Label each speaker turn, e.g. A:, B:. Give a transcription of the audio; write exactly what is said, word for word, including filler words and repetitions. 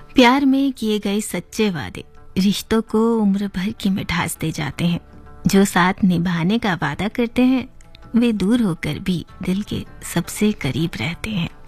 A: प्यार में किए गए सच्चे वादे रिश्तों को उम्र भर की मिठास दे जाते हैं। जो साथ निभाने का वादा करते हैं वे दूर होकर भी दिल के सबसे करीब रहते हैं।